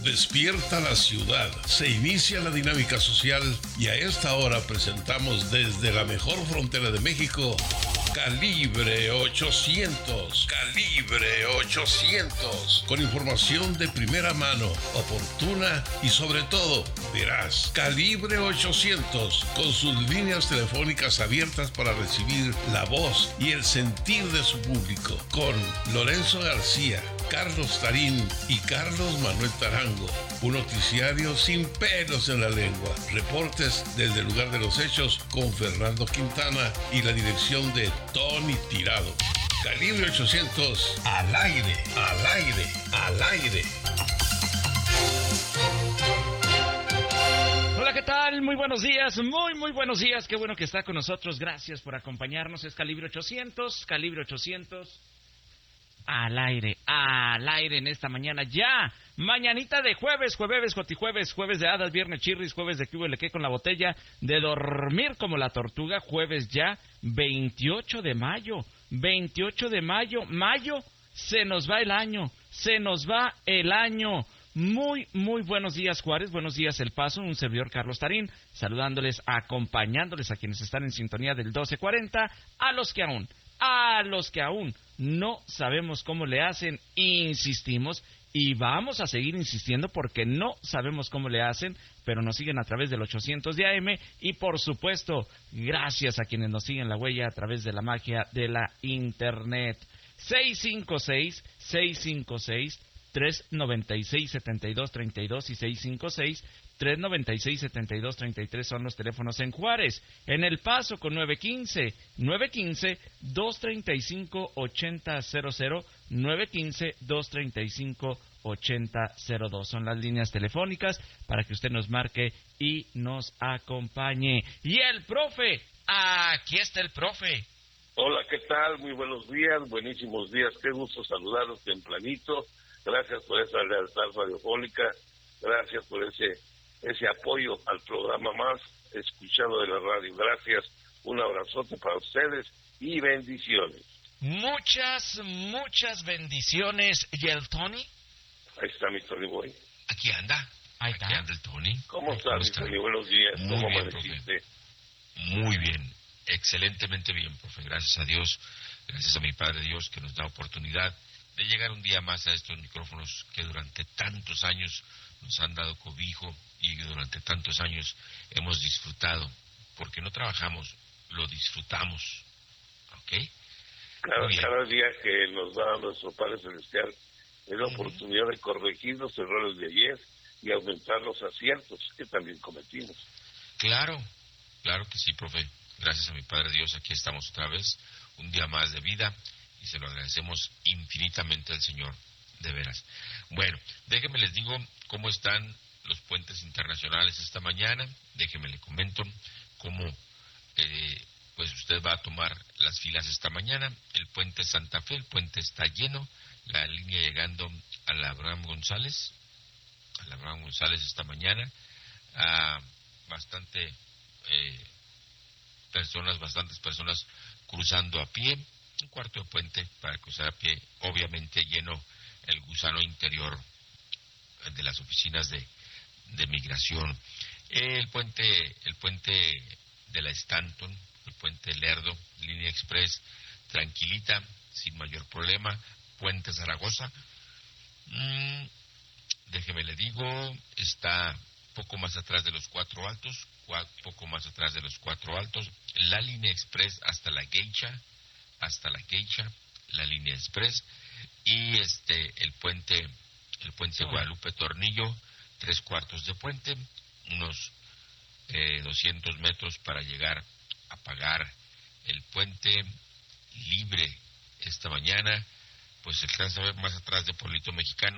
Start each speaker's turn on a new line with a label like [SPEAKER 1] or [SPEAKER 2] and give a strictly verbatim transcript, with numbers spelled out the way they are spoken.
[SPEAKER 1] Despierta la ciudad, se inicia la dinámica social y a esta hora presentamos desde la mejor frontera de México, Calibre ochocientos. Calibre ochocientos. Con información de primera mano, oportuna y sobre todo veraz. Calibre ochocientos. Con sus líneas telefónicas abiertas para recibir la voz y el sentir de su público. Con Lorenzo García, Carlos Tarín y Carlos Manuel Tarango. Un noticiario sin pelos en la lengua. Reportes desde el lugar de los hechos con Fernando Quintana y la dirección de Tony Tirado. Calibre ochocientos, al aire, al aire, al aire.
[SPEAKER 2] Hola, ¿qué tal? Muy buenos días, muy, muy buenos días. Qué bueno que está con nosotros. Gracias por acompañarnos. Es Calibre ochocientos, Calibre ochocientos. Al aire, al aire en esta mañana ya, mañanita de jueves, jueves, jotijueves, jueves de hadas, viernes chirris, jueves de cubo con la botella, de dormir como la tortuga, jueves ya, veintiocho de mayo, veintiocho de mayo, mayo, se nos va el año, se nos va el año. Muy, muy buenos días, Juárez, buenos días, El Paso, un servidor Carlos Tarín, saludándoles, acompañándoles a quienes están en sintonía del doce cuarenta, a los que aún, a los que aún no sabemos cómo le hacen, insistimos y vamos a seguir insistiendo porque no sabemos cómo le hacen, pero nos siguen a través del ochocientos de A M y por supuesto, gracias a quienes nos siguen la huella a través de la magia de la internet. seis cinco seis, seis cinco seis, tres nueve seis, siete dos tres dos y seis cinco seis, tres nueve seis, siete dos tres tres son los teléfonos en Juárez. En El Paso con nueve uno cinco, nueve uno cinco, dos tres cinco, ocho cero cero cero, nueve uno cinco, dos tres cinco, ocho cero cero dos. Son las líneas telefónicas para que usted nos marque y nos acompañe. Y el profe, aquí está el profe.
[SPEAKER 3] Hola, ¿qué tal? Muy buenos días, buenísimos días. Qué gusto saludarlos tempranito. Gracias por esa lealtad radiofónica. Gracias por ese ese apoyo al programa más escuchado de la radio. Gracias, un abrazote para ustedes y bendiciones.
[SPEAKER 2] Muchas, muchas bendiciones. ¿Y el Tony?
[SPEAKER 3] Ahí está mi Tony Boy.
[SPEAKER 4] Aquí anda,
[SPEAKER 2] Ahí
[SPEAKER 4] aquí
[SPEAKER 2] está.
[SPEAKER 4] anda el Tony.
[SPEAKER 3] ¿Cómo estás, mi Tony? Buenos días.
[SPEAKER 4] Muy
[SPEAKER 3] ¿Cómo
[SPEAKER 4] bien,
[SPEAKER 3] amaneciste?
[SPEAKER 4] Muy bien, excelentemente bien, profe. Gracias a Dios, gracias a mi Padre Dios que nos da oportunidad de llegar un día más a estos micrófonos que durante tantos años nos han dado cobijo y que durante tantos años hemos disfrutado, porque no trabajamos, lo disfrutamos, ¿ok?
[SPEAKER 3] Cada, cada día que nos da nuestro Padre Celestial es la oportunidad de corregir los errores de ayer y aumentar los aciertos que también cometimos.
[SPEAKER 4] Claro, claro que sí, profe. Gracias a mi Padre Dios, aquí estamos otra vez, un día más de vida, y se lo agradecemos infinitamente al Señor, de veras. Bueno, déjenme les digo cómo están los puentes internacionales esta mañana. Déjenme le comento cómo eh, pues usted va a tomar las filas esta mañana. El puente Santa Fe, el puente está lleno, la línea llegando a la Abraham González, a la Abraham González esta mañana, a bastante eh, personas, bastantes personas cruzando a pie. Un cuarto de puente para cruzar a pie, obviamente lleno el gusano interior de las oficinas de, de migración. El puente, el puente de la Stanton, el puente Lerdo, línea express, tranquilita, sin mayor problema. Puente Zaragoza, mmm, déjeme le digo, está poco más atrás de los cuatro altos, cua, poco más atrás de los cuatro altos. La línea express hasta la Geisha, hasta la Geisha, la línea express, y este el puente el puente oh. Guadalupe Tornillo, tres cuartos de puente, unos eh, doscientos metros para llegar a pagar el puente libre esta mañana. Pues se alcanza a ver más atrás de Pueblito Mexicano.